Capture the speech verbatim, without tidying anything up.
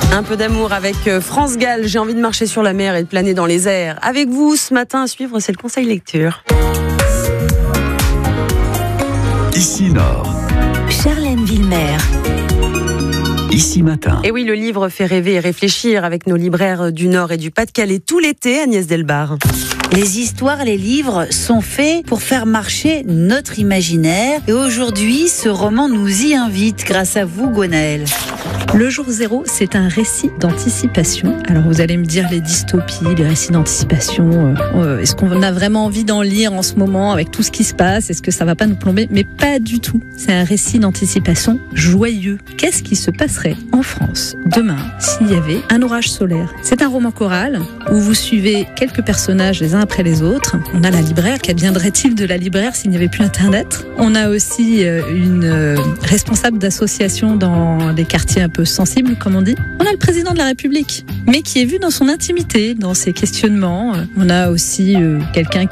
Un peu d'amour avec France Gall. J'ai envie de marcher sur la mer et de planer dans les airs. Avec vous, ce matin à suivre, c'est le conseil lecture. Ici Nord. Charlène Villemer. Ici Matin. Et oui, le livre fait rêver et réfléchir avec nos libraires du Nord et du Pas-de-Calais tout l'été, Agnès Delbar. Les histoires, les livres sont faits pour faire marcher notre imaginaire. Et aujourd'hui, ce roman nous y invite grâce à vous, Gwenaëlle. Le jour zéro, c'est un récit d'anticipation. Alors vous allez me dire les dystopies, les récits d'anticipation, euh, est-ce qu'on a vraiment envie d'en lire en ce moment avec tout ce qui se passe? Est-ce que ça va pas nous plomber? Mais pas du tout. C'est un récit d'anticipation joyeux. Qu'est-ce qui se passerait en France demain s'il y avait un orage solaire? C'est un roman choral où vous suivez quelques personnages les uns après les autres. On a la libraire, qu'adviendrait-il de la libraire s'il n'y avait plus Internet? On a aussi une responsable d'association dans des quartiers un peu sensibles, comme on dit. On a le président de la République, mais qui est vu dans son intimité, dans ses questionnements. On a aussi quelqu'un qui